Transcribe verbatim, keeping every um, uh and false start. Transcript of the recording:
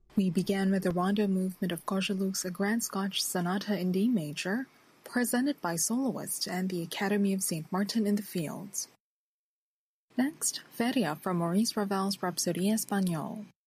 We began with the rondo movement of Kozeluch's A Grand Scotch Sonata in D major, presented by soloist and the Academy of Saint Martin in the Fields. Next, Feria from Maurice Ravel's Rhapsodie Espagnole.